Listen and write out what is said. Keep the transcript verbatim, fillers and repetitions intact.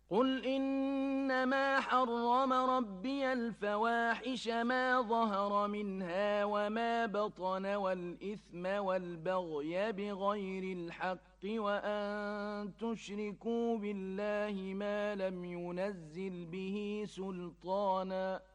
قل إنما حرم ربي الفواحش ما ظهر منها وما بطن والإثم والبغي بغير الحق وأن تشركوا بالله ما لم ينزل به سلطانا